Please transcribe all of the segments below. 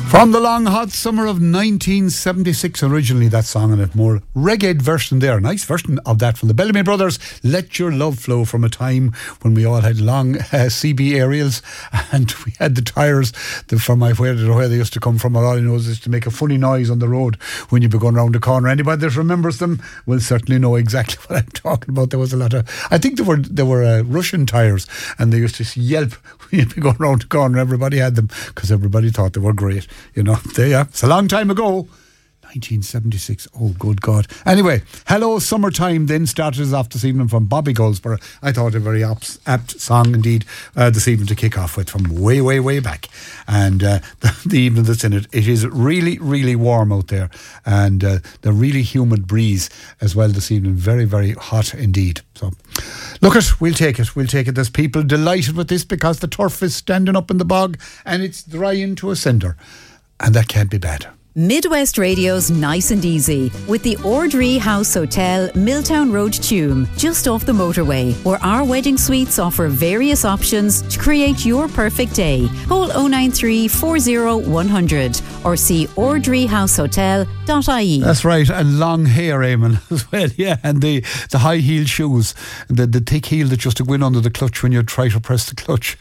From the long hot summer of 1976, originally that song, and a more reggae version there. Nice version of that from the Bellamy Brothers. Let Your Love Flow, from a time when we all had long CB aerials and we had the tyres from where they used to come from. All I know is to make a funny noise on the road when you'd be going around the corner. Anybody that remembers them will certainly know exactly what I'm talking about. There was a lot of, I think they were Russian tyres, and they used to yelp when you'd be going around the corner. Everybody had them because everybody thought they were great. You know, it's a long time ago. 1976. Oh, good God. Anyway, Hello Summertime then started us off this evening from Bobby Goldsboro. I thought a very apt song indeed this evening to kick off with, from way, way, way back. And the evening that's in it, it is really, really warm out there, and the really humid breeze as well this evening. Very, very hot indeed. So look we'll take it. There's people delighted with this because the turf is standing up in the bog and it's dry into a cinder, and that can't be bad. Midwest Radio's Nice and Easy with the Ordree House Hotel, Milltown Road, Tuam, just off the motorway, where our wedding suites offer various options to create your perfect day. Call 093 40 100 or see ordreehousehotel.ie. That's right, and long hair, Eamon, as well, yeah, and the high heel shoes, the thick heel that just to go in under the clutch when you try to press the clutch.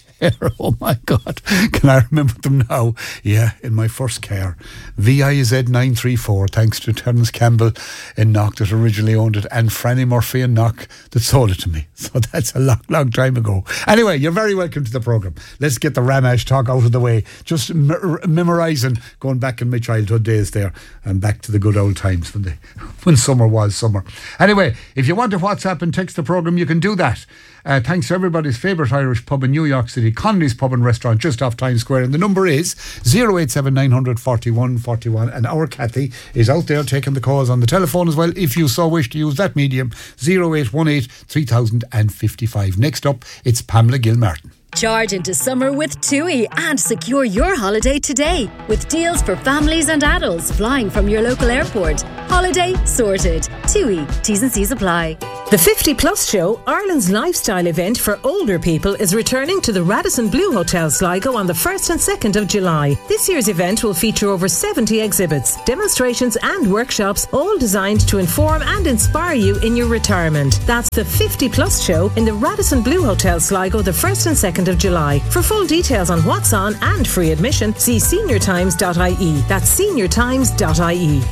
Oh my God, can I remember them now? Yeah, in my first car, VIZ 934, thanks to Terence Campbell in Knock that originally owned it, and Franny Murphy in Knock that sold it to me. So that's a long, long time ago. Anyway, you're very welcome to the programme. Let's get the Ramash talk out of the way. Just memorising, going back in my childhood days there, and back to the good old times when summer was summer. Anyway, if you want to WhatsApp and text the programme, you can do that. Thanks to everybody's favourite Irish pub in New York City, Connolly's Pub and Restaurant, just off Times Square, and the number is 087 900 41 41, and our Kathy is out there taking the calls on the telephone as well if you so wish to use that medium. 0818 3055. Next up, it's Pamela Gilmartin. Charge into summer with TUI and secure your holiday today with deals for families and adults flying from your local airport. Holiday sorted. TUI. T's and C's apply. The 50 Plus Show, Ireland's lifestyle event for older people, is returning to the Radisson Blu Hotel Sligo on the 1st and 2nd of July. This year's event will feature over 70 exhibits, demonstrations and workshops, all designed to inform and inspire you in your retirement. That's the 50 Plus Show in the Radisson Blu Hotel Sligo the 1st and 2nd of July. For full details on what's on and free admission, see seniortimes.ie. That's seniortimes.ie.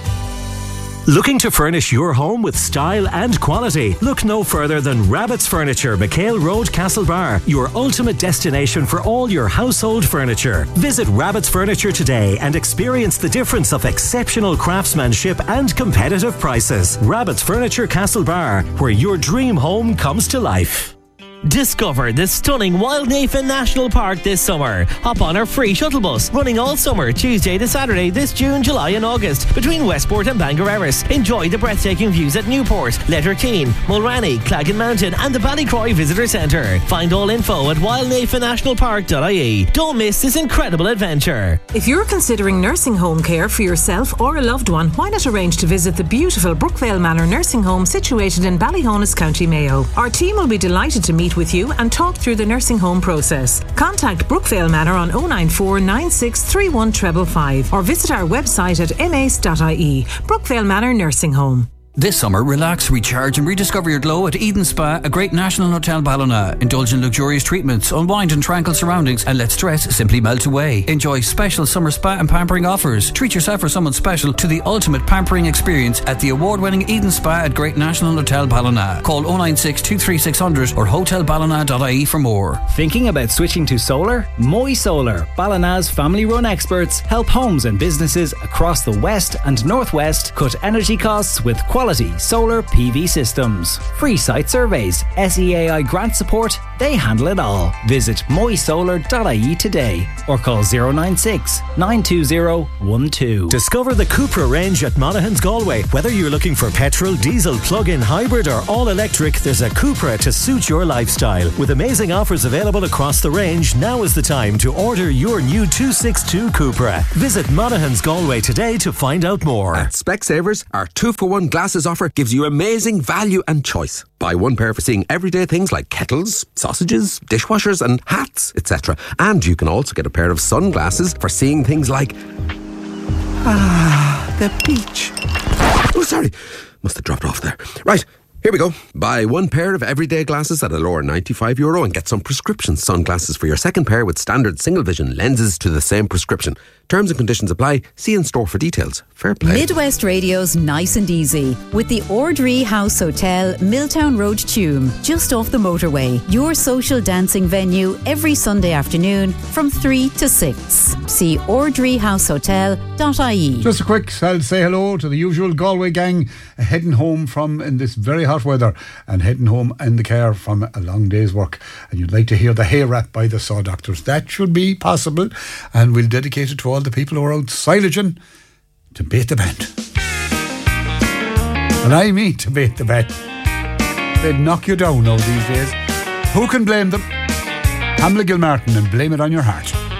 Looking to furnish your home with style and quality? Look no further than Rabbit's Furniture, McHale Road, Castlebar, your ultimate destination for all your household furniture. Visit Rabbit's Furniture today and experience the difference of exceptional craftsmanship and competitive prices. Rabbit's Furniture, Castlebar, where your dream home comes to life. Discover the stunning Wildnafen National Park this summer. Hop on our free shuttle bus, running all summer, Tuesday to Saturday this June, July and August, between Westport and Bangor Erris. Enjoy the breathtaking views at Newport, Letterkeene, Mulranny, Claggan Mountain and the Ballycroy Visitor Centre. Find all info at wildnafennationalpark.ie. Don't miss this incredible adventure. If you're considering nursing home care for yourself or a loved one, why not arrange to visit the beautiful Brookvale Manor Nursing Home situated in Ballyhonus, County Mayo. Our team will be delighted to meet with you and talk through the nursing home process. Contact Brookvale Manor on 094 9631 555 or visit our website at mas.ie. Brookvale Manor Nursing Home. This summer, relax, recharge and rediscover your glow at Eden Spa, a great national hotel Ballina. Indulge in luxurious treatments, unwind in tranquil surroundings and let stress simply melt away. Enjoy special summer spa and pampering offers. Treat yourself or someone special to the ultimate pampering experience at the award-winning Eden Spa at Great National Hotel Ballina. Call 096 23600 or hotelballina.ie for more. Thinking about switching to solar? Moy Solar, Ballina's family-run experts, help homes and businesses across the west and northwest cut energy costs with quality solar PV systems. Free site surveys, SEAI grant support, they handle it all. Visit moysolar.ie today or call 096 920 12. Discover the Cupra range at Monaghan's Galway. Whether you're looking for petrol, diesel, plug-in, hybrid or all-electric, there's a Cupra to suit your lifestyle. With amazing offers available across the range, now is the time to order your new 262 Cupra. Visit Monaghan's Galway today to find out more. At Specsavers, our 2-for-1 glass Glasses offer gives you amazing value and choice. Buy one pair for seeing everyday things like kettles, sausages, dishwashers and hats, etc. And you can also get a pair of sunglasses for seeing things like... the beach. Oh, sorry. Must have dropped off there. Right. Here we go. Buy one pair of everyday glasses at a lower €95 and get some prescription sunglasses for your second pair with standard single vision lenses to the same prescription. Terms and conditions apply. See in store for details. Fair play. Midwest Radio's Nice and Easy with the Ordree House Hotel, Milltown Road, Tuam, just off the motorway. Your social dancing venue every Sunday afternoon from 3 to 6. See ordreehousehotel.ie. Just a quick, I'll say hello to the usual Galway gang heading home from in this very hot weather and heading home in the car from a long day's work. And you'd like to hear the hay rap by the Saw Doctors. That should be possible, and we'll dedicate it to all the people who are out silaging to bait the band. And I mean to bait the band. They'd knock you down now these days. Who can blame them? Pamela Gilmartin and Blame It On Your Heart.